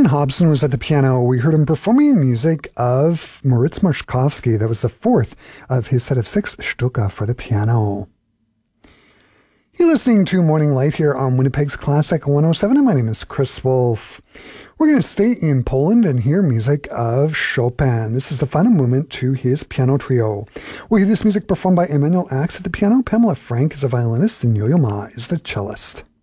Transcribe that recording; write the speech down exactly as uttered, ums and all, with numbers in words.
Jackson Hobson was at the piano. We heard him performing music of Moritz Moszkowski. That was the fourth of his set of six Stuka for the piano. You're listening to Morning Light here on Winnipeg's Classic one oh seven, and my name is Chris Wolf. We're going to stay in Poland and hear music of Chopin. This is the final movement to his piano trio. We'll hear this music performed by Emanuel Ax at the piano, Pamela Frank is a violinist, and Yo-Yo Ma is the cellist.